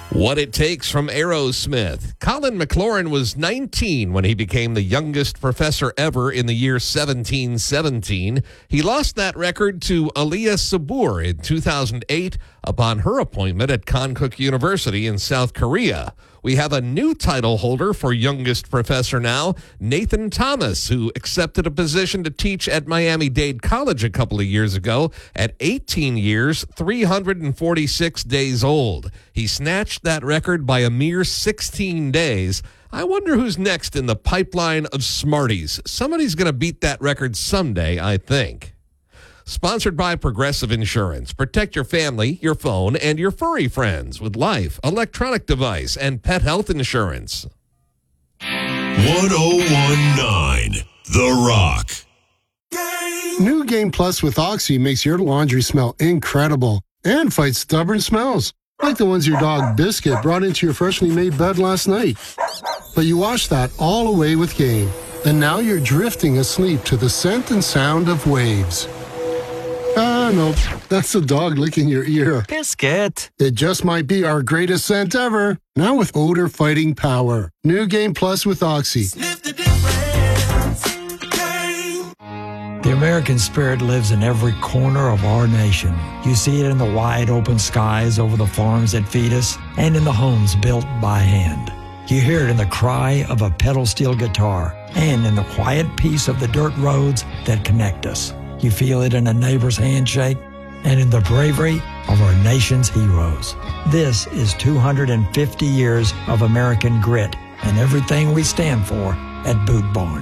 What It Takes from Aerosmith. Colin McLaurin was 19 when he became the youngest professor ever in the year 1717. He lost that record to Aliyah Sabur in 2008 upon her appointment at Konkuk University in South Korea. We have a new title holder for youngest professor now, Nathan Thomas, who accepted a position to teach at Miami-Dade College a couple of years ago at 18 years, 346 days old. He snatched that record by a mere 16 days. I wonder who's next in the pipeline of Smarties. Somebody's going to beat that record someday, I think. Sponsored by Progressive Insurance. Protect your family, your phone, and your furry friends with life, electronic device, and pet health insurance. 1019 The Rock. New Game Plus with Oxy makes your laundry smell incredible and fights stubborn smells, like the ones your dog Biscuit brought into your freshly made bed last night. But you washed that all away with Game, and now you're drifting asleep to the scent and sound of waves. No, that's the dog licking your ear. Biscuit. It just might be our greatest scent ever. Now with odor-fighting power. New Game Plus with Oxy. Sniff the difference. The American spirit lives in every corner of our nation. You see it in the wide open skies over the farms that feed us and in the homes built by hand. You hear it in the cry of a pedal steel guitar and in the quiet peace of the dirt roads that connect us. You feel it in a neighbor's handshake and in the bravery of our nation's heroes. This is 250 years of American grit and everything we stand for at Boot Barn.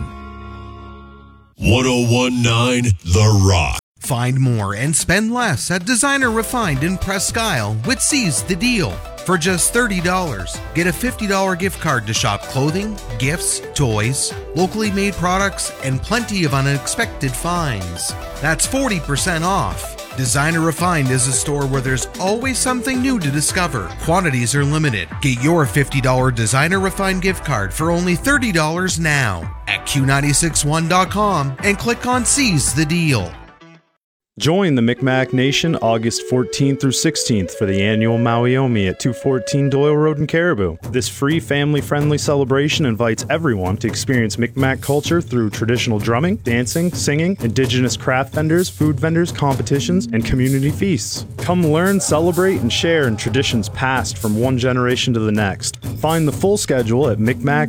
1019 The Rock. Find more and spend less at Designer Refined in Presque Isle with Seize the Deal. For just $30, get a $50 gift card to shop clothing, gifts, toys, locally made products, and plenty of unexpected finds. That's 40% off. Designer Refined is a store where there's always something new to discover. Quantities are limited. Get your $50 Designer Refined gift card for only $30 now at Q961.com and click on Seize the Deal. Join the Micmac Nation August 14th through 16th for the annual Maui-Omi at 214 Doyle Road in Caribou. This free family-friendly celebration invites everyone to experience Micmac culture through traditional drumming, dancing, singing, indigenous craft vendors, food vendors, competitions, and community feasts. Come learn, celebrate, and share in traditions passed from one generation to the next. Find the full schedule at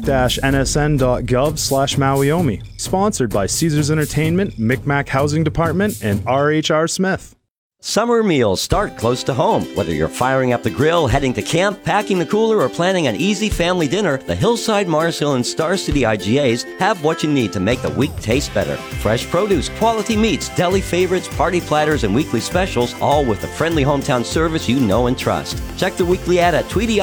micmac-nsn.gov/Maui-Omi. Sponsored by Caesars Entertainment, Micmac Housing Department, and R.H.R. Smith. Summer meals start close to home. Whether you're firing up the grill, heading to camp, packing the cooler, or planning an easy family dinner, the Hillside, Mars Hill, and Star City IGAs have what you need to make the week taste better. Fresh produce, quality meats, deli favorites, party platters, and weekly specials, all with the friendly hometown service you know and trust. Check the weekly ad at Tweety